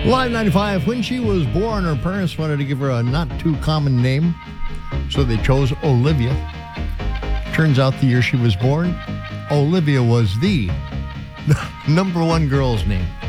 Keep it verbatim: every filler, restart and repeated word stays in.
Live ninety-five, when she was born, her parents wanted to give her a not too common name, so they chose Olivia. Turns out the year she was born, Olivia was the number one girl's name.